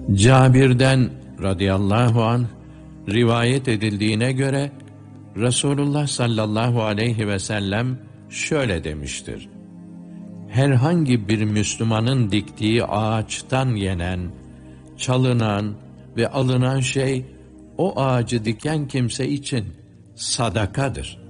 Cabir'den radıyallahu anh rivayet edildiğine göre Resulullah sallallahu aleyhi ve sellem şöyle demiştir: herhangi bir Müslümanın diktiği ağaçtan yenen, çalınan ve alınan şey, o ağacı diken kimse için sadakadır.